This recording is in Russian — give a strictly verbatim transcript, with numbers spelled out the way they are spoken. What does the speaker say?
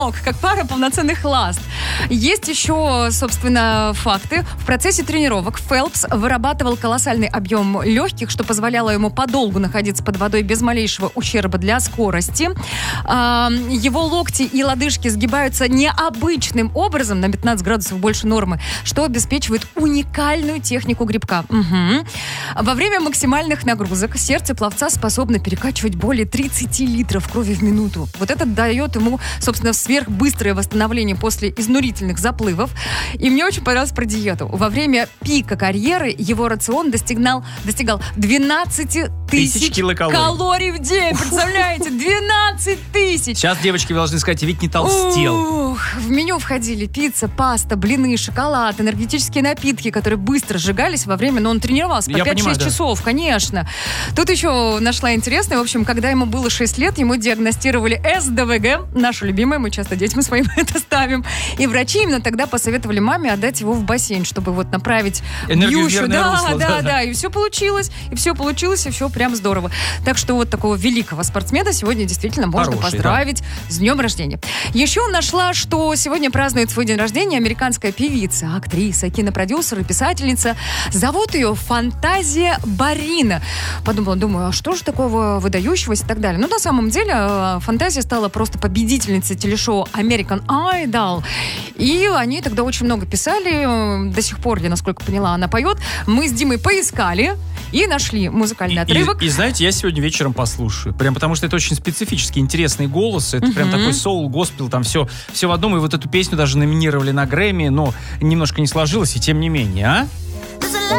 как пара полноценных ласт. Есть еще, собственно, факты. В процессе тренировок Фелпс вырабатывал колоссальный объем легких, что позволяло ему подолгу находиться под водой без малейшего ущерба для скорости. Его локти и лодыжки сгибаются необычным образом, на пятнадцать градусов больше нормы, что обеспечивает уникальную технику грибка. Угу. Во время максимальных нагрузок сердце пловца способно перекачивать более тридцать литров крови в минуту. Вот это дает ему, собственно, сверхбыстрое восстановление после изнурительных заплывов. И мне очень понравилось про диету. Во время пика карьеры его рацион достигал, достигал двенадцать тысяч килокалорий. Калорий в день. Представляете? двенадцать тысяч. Сейчас девочки должны сказать, ведь не толстел. Ух, в меню входили пицца, паста, блины, шоколад, энергетические напитки, которые быстро сжигались во время, но он тренировался по пять-шесть да. часов, конечно. Тут еще нашла интересное, в общем, когда ему было шесть лет, ему диагностировали эс дэ вэ гэ, нашу любимую, мы часто детям своим это ставим. И врачи именно тогда посоветовали маме отдать его в бассейн, чтобы вот направить энергию бьющую. в верное Да, русло. да, Да, да, да. И все получилось, и все получилось, и все прям здорово. Так что вот такого великого спортсмена сегодня действительно можно Хороший, поздравить да. с днем рождения. Еще нашла, что сегодня празднует свой день рождения американская певица, актриса, кинопродюсер и писательница. Зовут ее Фантазия Баррина. Подумала, думаю, а что же такого выдающегося и так далее. Ну, на самом деле, Фантазия стала просто победительницей телешоу American Idol. И они тогда очень много писали. До сих пор, я, насколько поняла, она поет. Мы с Димой поискали и нашли музыкальный и, отрывок. И, и знаете, я сегодня вечером послушаю. Прям потому что это очень специфический, интересный голос. Это uh-huh. прям такой соул, госпел, там все, все в одном. И вот эту песню даже номинировали на Грэмми, но немножко не сложилось, и тем не менее, а?